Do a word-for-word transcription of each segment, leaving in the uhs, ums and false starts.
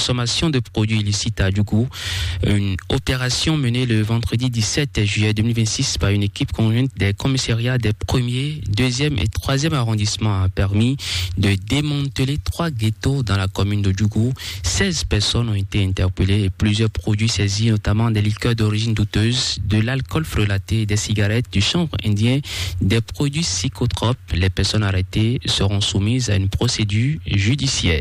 consommation de produits illicites à Djougou. Une opération menée le vendredi dix-sept juillet deux mille vingt-six par une équipe conjointe des commissariats des premiers, deuxième et troisième arrondissements a permis de démanteler trois ghettos dans la commune de Djougou. seize personnes ont été interpellées et plusieurs produits saisis, notamment des liqueurs d'origine douteuse, de l'alcool frelaté, des cigarettes, du chanvre indien, des produits psychotropes. Les personnes arrêtées seront soumises à une procédure judiciaire.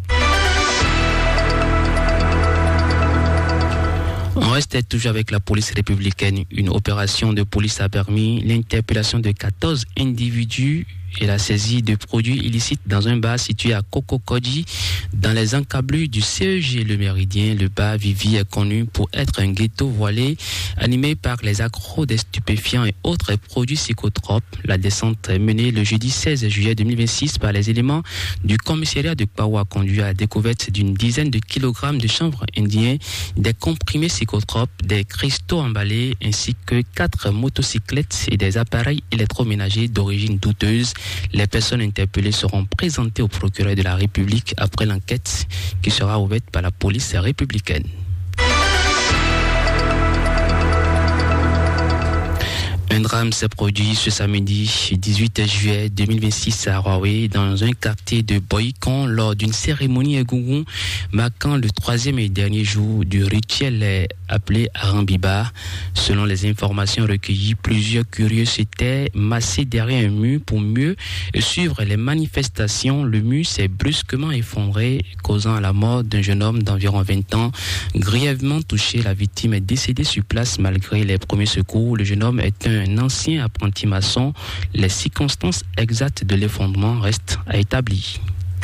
On reste toujours avec la police républicaine. Une opération de police a permis l'interpellation de quatorze individus et la saisie de produits illicites dans un bar situé à Kokokodji, dans les encablures du C E G Le Méridien. Le bar Vivi est connu pour être un ghetto voilé, animé par les accros des stupéfiants et autres produits psychotropes. La descente menée le jeudi seize juillet deux mille vingt-six par les éléments du commissariat de Kpawa a conduit à la découverte d'une dizaine de kilogrammes de chanvre indien, des comprimés psychotropes, des cristaux emballés, ainsi que quatre motocyclettes et des appareils électroménagers d'origine douteuse. Les personnes interpellées seront présentées au procureur de la République après l'enquête qui sera ouverte par la police républicaine. Un drame s'est produit ce samedi dix-huit juillet deux mille vingt-six à Huawei, dans un quartier de Boïkon, lors d'une cérémonie Egungun marquant le troisième et dernier jour du rituel appelé Arambiba. Selon les informations recueillies, plusieurs curieux s'étaient massés derrière un mur pour mieux suivre les manifestations. Le mur s'est brusquement effondré, causant la mort d'un jeune homme d'environ vingt ans. Grièvement touché, la victime est décédée sur place malgré les premiers secours. Le jeune homme est un un ancien apprenti maçon. Les circonstances exactes de l'effondrement restent à établir.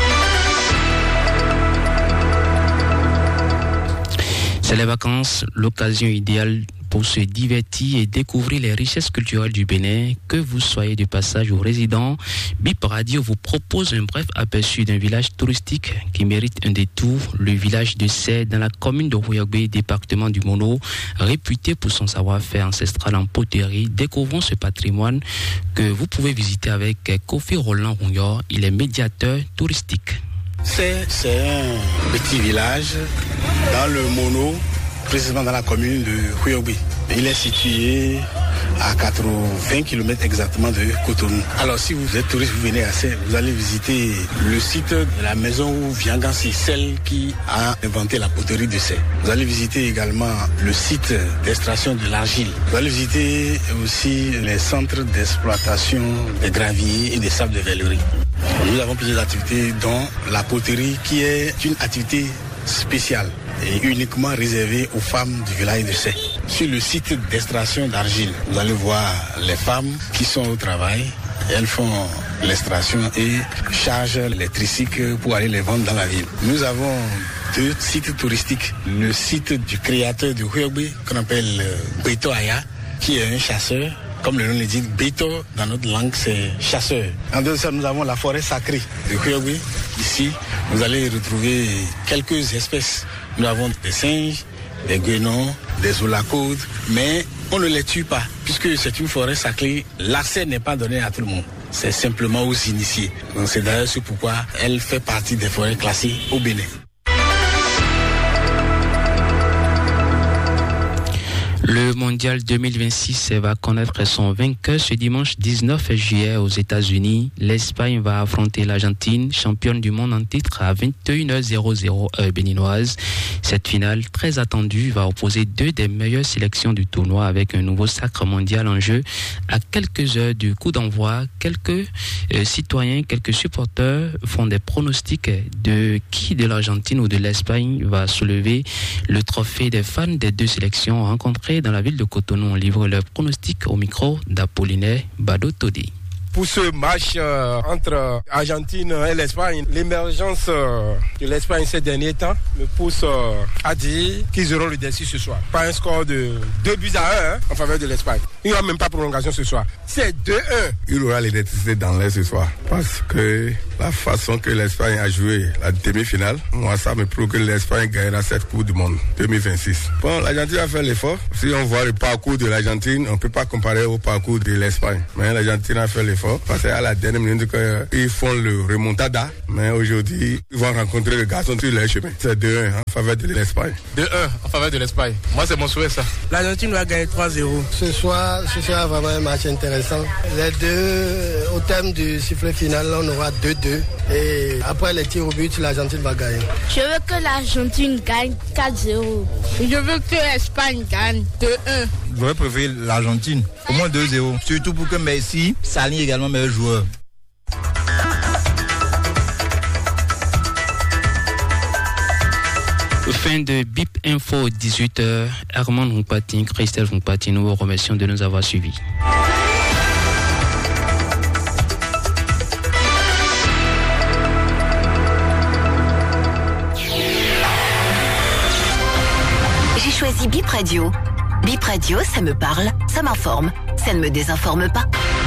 C'est les vacances, l'occasion idéale pour se divertir et découvrir les richesses culturelles du Bénin. Que vous soyez de passage ou résident, Bip Radio vous propose un bref aperçu d'un village touristique qui mérite un détour, le village de Sey, dans la commune de Rouyagbé, département du Mono, réputé pour son savoir-faire ancestral en poterie. Découvrons ce patrimoine que vous pouvez visiter avec Kofi Roland Rougnor. Il est médiateur touristique. Sey, c'est un petit village dans le Mono, précisément dans la commune de Rouyagbé. Il est situé à quatre-vingts kilomètres exactement de Cotonou. Alors si vous êtes touriste, vous venez à Sey, vous allez visiter le site de la maison où Viangan, c'est celle qui a inventé la poterie de Sey. Vous allez visiter également le site d'extraction de l'argile. Vous allez visiter aussi les centres d'exploitation des graviers et des sables de vellerie. Nous avons plusieurs activités, dont la poterie qui est une activité spéciale et uniquement réservée aux femmes du village de Sey. Sur le site d'extraction d'argile, vous allez voir les femmes qui sont au travail. Elles font l'extraction et chargent les tricycles pour aller les vendre dans la ville. Nous avons deux sites touristiques. Le site du créateur de Rouyagbé, qu'on appelle Beto Aya, qui est un chasseur. Comme le nom le dit, Beto, dans notre langue, c'est chasseur. En dehors de ça, nous avons la forêt sacrée de Rouyagbé. Ici, vous allez retrouver quelques espèces. Nous avons des singes, des guénons, des oulacaudes, mais on ne les tue pas, puisque c'est une forêt sacrée. L'accès n'est pas donné à tout le monde. C'est simplement aux initiés. Donc c'est d'ailleurs ce pourquoi elle fait partie des forêts classées au Bénin. Le mondial deux mille vingt-six va connaître son vainqueur ce dimanche dix-neuf juillet aux États-Unis. L'Espagne va affronter l'Argentine, championne du monde en titre, à vingt et une heures heure béninoise. Cette finale, très attendue, va opposer deux des meilleures sélections du tournoi avec un nouveau sacre mondial en jeu. À quelques heures du coup d'envoi, quelques euh, citoyens, quelques supporters font des pronostics de qui de l'Argentine ou de l'Espagne va soulever le trophée des fans des deux sélections rencontrées dans la ville de Cotonou. On livre leur pronostic au micro d'Apollinaire Bado-Todi. Pour ce match euh, entre Argentine et l'Espagne, l'émergence euh, de l'Espagne ces derniers temps me pousse euh, à dire qu'ils auront le dessus ce soir. Pas un score de deux buts à un hein, en faveur de l'Espagne. Il n'y aura même pas prolongation ce soir. C'est deux un. Il aura l'électricité dans l'air ce soir. Parce que la façon que l'Espagne a joué la demi-finale, moi ça me prouve que l'Espagne gagnera cette Coupe du Monde deux mille vingt-six. Bon, l'Argentine a fait l'effort. Si on voit le parcours de l'Argentine, on ne peut pas comparer au parcours de l'Espagne. Mais l'Argentine a fait l'effort. Parce qu'à la dernière minute, ils font le remontada. Mais aujourd'hui, ils vont rencontrer le garçon sur leur chemin. C'est deux un en faveur de l'Espagne. deux un en faveur de l'Espagne. Moi, c'est mon souhait, ça. L'Argentine va gagner trois zéro. Ce soir, ce sera vraiment un match intéressant. Les deux, au terme du sifflet final, on aura deux deux. Et après les tirs au but, l'Argentine va gagner. Je veux que l'Argentine gagne quatre zéro. Je veux que l'Espagne gagne deux un. J'aurais préféré l'Argentine, au moins deux zéro. Surtout pour que Messi s'aligne également meilleur joueur. Fin de Bip Info dix-huit heures. Armand Roumpatine, Christelle Roumpatine, nous vous remercions de nous avoir suivis. J'ai choisi Bip Radio. Bip Radio, ça me parle, ça m'informe, ça ne me désinforme pas.